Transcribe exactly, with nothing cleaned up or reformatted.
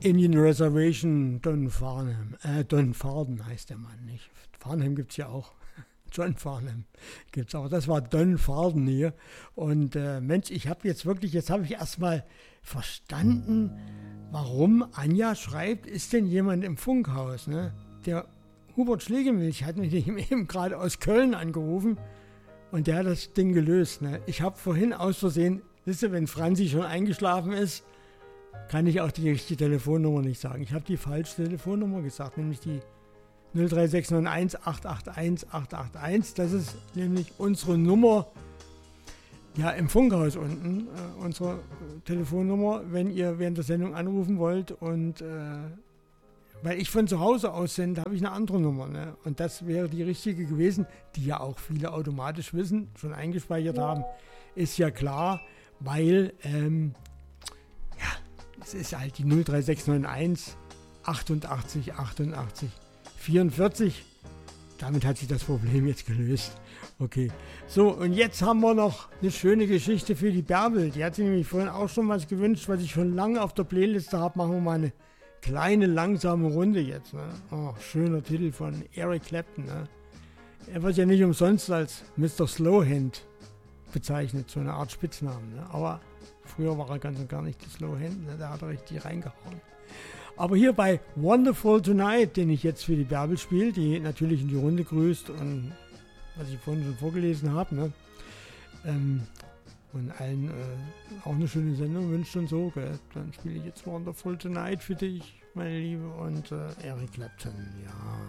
Indian Reservation, Don Farnham. Äh, Don Farden heißt der Mann, nicht? Farnham gibt es ja auch. John Farnham gibt es auch. Das war Don Farden hier. Und äh, Mensch, ich habe jetzt wirklich, jetzt habe ich erstmal verstanden, warum Anja schreibt, ist denn jemand im Funkhaus? Ne? Der Hubert Schlegelmilch hat mich eben gerade aus Köln angerufen und der hat das Ding gelöst. Ne? Ich habe vorhin aus Versehen, wisst ihr, wenn Franzi schon eingeschlafen ist, kann ich auch die richtige Telefonnummer nicht sagen. Ich habe die falsche Telefonnummer gesagt, nämlich die null drei sechs neun eins acht acht eins acht acht eins. Das ist nämlich unsere Nummer ja, im Funkhaus unten. Äh, unsere Telefonnummer, wenn ihr während der Sendung anrufen wollt. Und äh, weil ich von zu Hause aus sende, habe ich eine andere Nummer. Ne? Und das wäre die richtige gewesen, die ja auch viele automatisch wissen, schon eingespeichert haben. Ist ja klar, weil ähm, ja, es ist halt die null drei sechs neun eins achtundachtzig achtundachtzig vierundvierzig. Damit hat sich das Problem jetzt gelöst. Okay. So, und jetzt haben wir noch eine schöne Geschichte für die Bärbel. Die hat sich nämlich vorhin auch schon was gewünscht, was ich schon lange auf der Playliste habe. Machen wir mal eine kleine, langsame Runde jetzt. Ne? Oh, schöner Titel von Eric Clapton. Ne? Er wird ja nicht umsonst als Mister Slowhand bezeichnet, so eine Art Spitznamen. Ne? Aber früher war er ganz und gar nicht die Slowhand. Ne? Da hat er richtig reingehauen. Aber hier bei Wonderful Tonight, den ich jetzt für die Bärbel spiele, die natürlich in die Runde grüßt und was ich vorhin schon vorgelesen habe, ne? ähm, und allen äh, auch eine schöne Sendung wünscht und so, gell? Dann spiele ich jetzt Wonderful Tonight für dich, meine Liebe, und äh, Eric Clapton, ja.